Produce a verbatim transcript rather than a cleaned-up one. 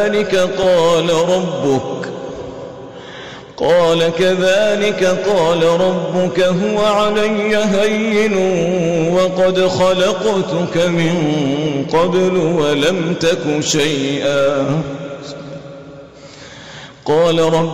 كذلك قال ربك قال كذلك قال ربك هو علي هين وقد خلقتك من قبل ولم تك شيئا قال رب